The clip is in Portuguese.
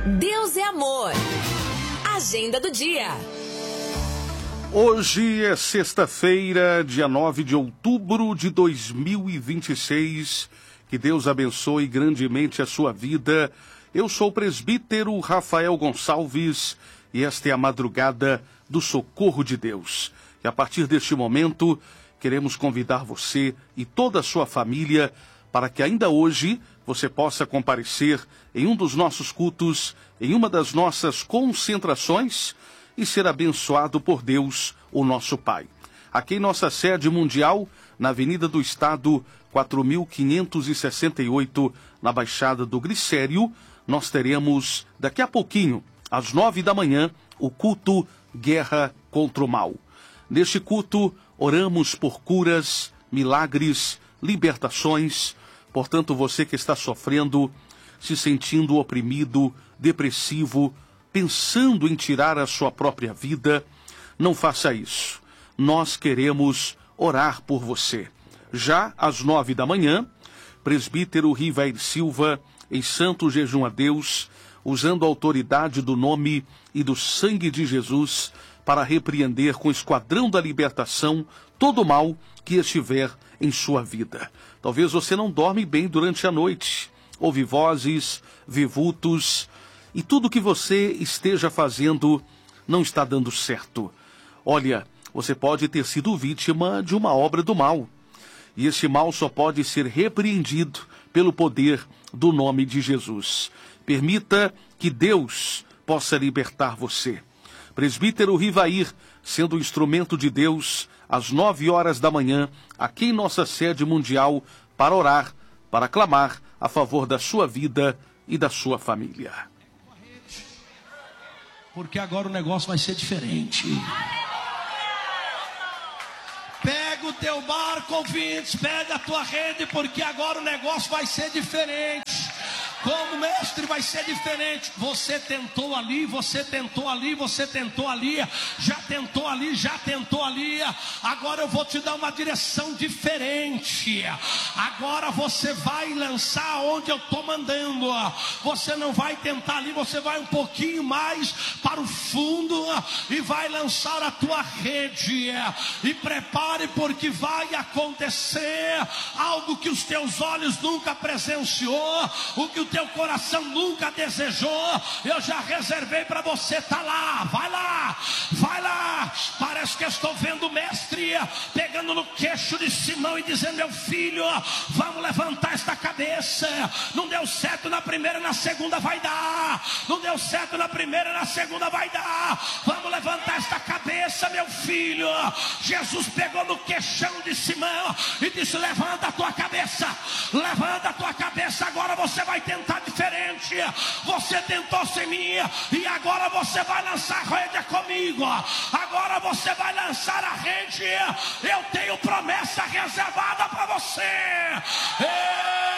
Deus é amor. Agenda do dia. Hoje é sexta-feira, dia 9 de outubro de 2026. Que Deus abençoe grandemente a sua vida. Eu sou o presbítero Rafael Gonçalves e esta é a madrugada do Socorro de Deus. E a partir deste momento, queremos convidar você e toda a sua família para que ainda hoje você possa comparecer em um dos nossos cultos, em uma das nossas concentrações e ser abençoado por Deus, o nosso Pai. Aqui em nossa sede mundial, na Avenida do Estado, 4.568, na Baixada do Glicério, nós teremos, daqui a pouquinho, às 9 da manhã, o culto Guerra contra o Mal. Neste culto, oramos por curas, milagres, libertações. Portanto, você que está sofrendo, se sentindo oprimido, depressivo, pensando em tirar a sua própria vida, não faça isso. Nós queremos orar por você. Já às 9 da manhã, presbítero Rivair Silva, em santo jejum a Deus, usando a autoridade do nome e do sangue de Jesus, para repreender com o esquadrão da libertação todo o mal que estiver em sua vida. Talvez você não dorme bem durante a noite, ouve vozes, vê vultos, e tudo que você esteja fazendo não está dando certo. Olha, você pode ter sido vítima de uma obra do mal, e esse mal só pode ser repreendido pelo poder do nome de Jesus. Permita que Deus possa libertar você. Presbítero Rivair, sendo instrumento de Deus, às 9 horas da manhã, aqui em nossa sede mundial, para orar, para clamar a favor da sua vida e da sua família. Porque agora o negócio vai ser diferente. Pega o teu barco, ouvintes, pega a tua rede, porque agora o negócio vai ser diferente. Como mestre vai ser diferente. Você tentou ali, você tentou ali, você tentou ali, já tentou ali, já tentou ali. Agora eu vou te dar uma direção diferente. Agora você vai lançar onde eu estou mandando. Você não vai tentar ali, você vai um pouquinho mais para o fundo e vai lançar a tua rede. E prepare, porque vai acontecer algo que os teus olhos nunca presenciou, o que o teu coração nunca desejou. Eu já reservei para você. Tá lá, vai lá, vai lá. Parece que eu estou vendo o mestre pegando no queixo de Simão e dizendo: meu filho, vamos levantar esta cabeça. Não deu certo na primeira, na segunda vai dar. Não deu certo na primeira, na segunda vai dar. Vamos levantar esta cabeça, meu filho. Jesus pegou no queixão de Simão e disse: levanta a tua cabeça, levanta a tua cabeça. Agora você vai tentar diferente. Você tentou sem mim e agora você vai lançar a rede comigo. Agora você vai lançar a rede. Eu tenho promessa reservada para você.